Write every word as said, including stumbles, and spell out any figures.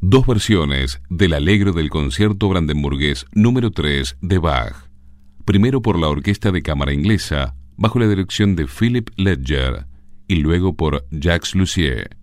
Dos versiones del Allegro del concierto brandenburgués número tres de Bach. Primero por la Orquesta de Cámara Inglesa, bajo la dirección de Philip Ledger, y luego por Jacques Lussier.